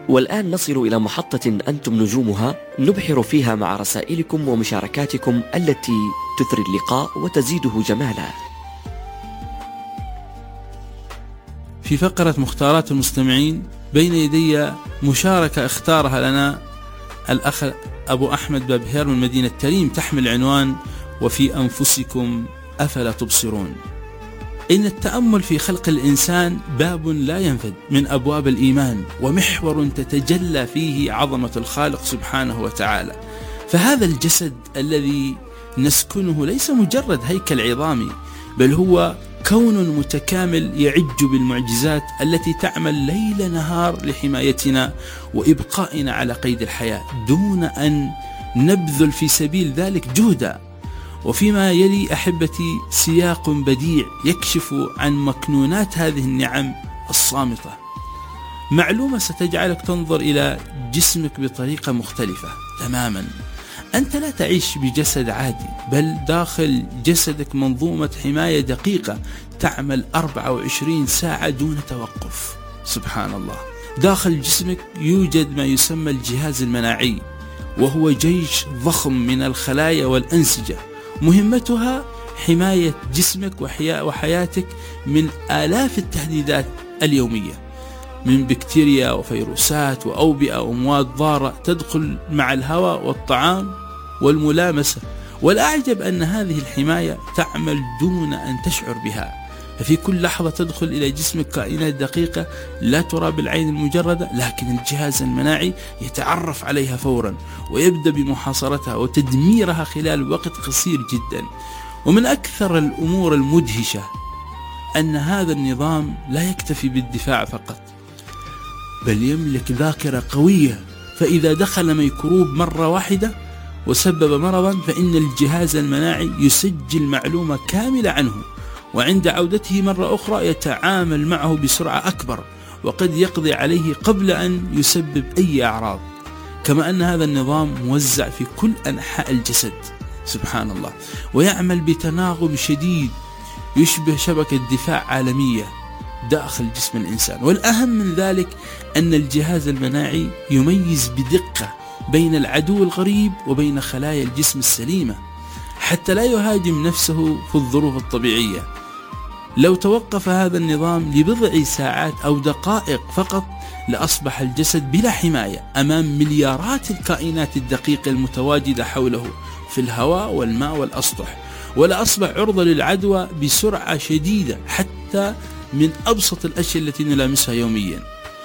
والآن نصل إلى محطة أنتم نجومها، نبحر فيها مع رسائلكم ومشاركاتكم التي تثري اللقاء وتزيده جمالا. في فقرة مختارات المستمعين بين يدي مشاركة اختارها لنا الأخ أبو أحمد بابهير من مدينة تريم، تحمل عنوان: وفي أنفسكم أفلا تبصرون. إن التأمل في خلق الإنسان باب لا ينفد من أبواب الإيمان، ومحور تتجلى فيه عظمة الخالق سبحانه وتعالى. فهذا الجسد الذي نسكنه ليس مجرد هيكل عظامي، بل هو كون متكامل يعج بالمعجزات التي تعمل ليل نهار لحمايتنا وإبقائنا على قيد الحياة دون أن نبذل في سبيل ذلك جهدا. وفيما يلي أحبتي سياق بديع يكشف عن مكنونات هذه النعم الصامتة. معلومة ستجعلك تنظر إلى جسمك بطريقة مختلفة تماما. أنت لا تعيش بجسد عادي، بل داخل جسدك منظومة حماية دقيقة تعمل 24 ساعة دون توقف. سبحان الله. داخل جسمك يوجد ما يسمى الجهاز المناعي، وهو جيش ضخم من الخلايا والأنسجة، مهمتها حماية جسمك وحياتك من آلاف التهديدات اليومية، من بكتيريا وفيروسات وأوبئة ومواد ضارة تدخل مع الهواء والطعام والملامسة. والأعجب أن هذه الحماية تعمل دون أن تشعر بها، ففي كل لحظة تدخل إلى جسمك كائنات دقيقة لا ترى بالعين المجردة، لكن الجهاز المناعي يتعرف عليها فورا ويبدأ بمحاصرتها وتدميرها خلال وقت قصير جدا. ومن أكثر الأمور المدهشة أن هذا النظام لا يكتفي بالدفاع فقط، بل يملك ذاكرة قوية، فإذا دخل ميكروب مرة واحدة وسبب مرضا فإن الجهاز المناعي يسجل معلومة كاملة عنه، وعند عودته مرة أخرى يتعامل معه بسرعة أكبر، وقد يقضي عليه قبل أن يسبب أي أعراض. كما أن هذا النظام موزع في كل أنحاء الجسد، سبحان الله، ويعمل بتناغم شديد يشبه شبكة دفاع عالمية داخل جسم الإنسان. والأهم من ذلك أن الجهاز المناعي يميز بدقة بين العدو الغريب وبين خلايا الجسم السليمة، حتى لا يهاجم نفسه في الظروف الطبيعية. لو توقف هذا النظام لبضع ساعات أو دقائق فقط لأصبح الجسد بلا حماية أمام مليارات الكائنات الدقيقة المتواجدة حوله في الهواء والماء والأسطح، ولا أصبح عرضة للعدوى بسرعة شديدة حتى من أبسط الأشياء التي نلامسها يوميا.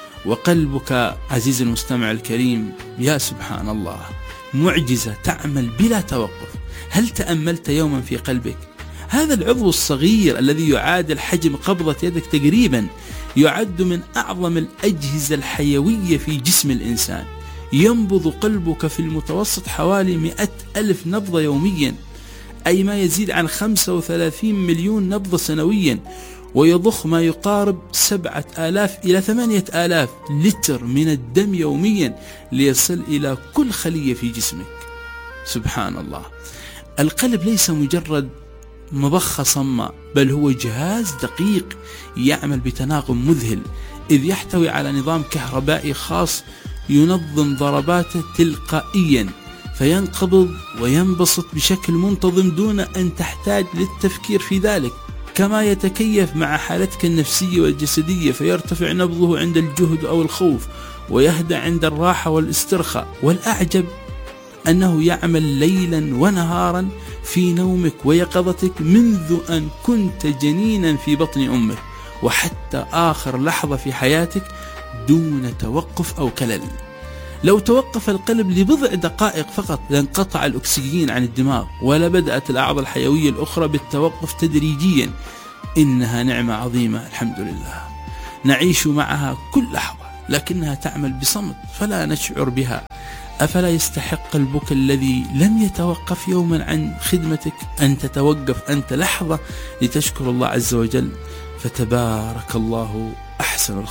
وقلبك عزيز المستمع الكريم، يا سبحان الله، معجزة تعمل بلا توقف. هل تأملت يوما في قلبك؟ هذا العضو الصغير الذي يعادل حجم قبضة يدك تقريبا يعد من أعظم الأجهزة الحيوية في جسم الإنسان. ينبض قلبك في المتوسط حوالي 100,000 نبضة يوميا، أي ما يزيد عن 35 مليون نبضة سنويا، ويضخ ما يقارب 7,000 إلى 8,000 لتر من الدم يوميا ليصل إلى كل خلية في جسمك. سبحان الله. القلب ليس مجرد مضخة صماء، بل هو جهاز دقيق يعمل بتناغم مذهل، إذ يحتوي على نظام كهربائي خاص ينظم ضرباته تلقائيا، فينقبض وينبسط بشكل منتظم دون أن تحتاج للتفكير في ذلك. كما يتكيف مع حالتك النفسية والجسدية، فيرتفع نبضه عند الجهد أو الخوف، ويهدأ عند الراحة والاسترخاء. والأعجب أنه يعمل ليلا ونهارا في نومك ويقظتك منذ أن كنت جنينا في بطن أمك وحتى آخر لحظة في حياتك دون توقف أو كلل. لو توقف القلب لبضع دقائق فقط لانقطع الأكسجين عن الدماغ، ولبدأت الأعضاء الحيوية الأخرى بالتوقف تدريجيا. إنها نعمة عظيمة، الحمد لله، نعيش معها كل لحظة، لكنها تعمل بصمت فلا نشعر بها. أفلا يستحق قلبك الذي لم يتوقف يوما عن خدمتك أن تتوقف أنت لحظة لتشكر الله عز وجل؟ فتبارك الله أحسن الخالقين.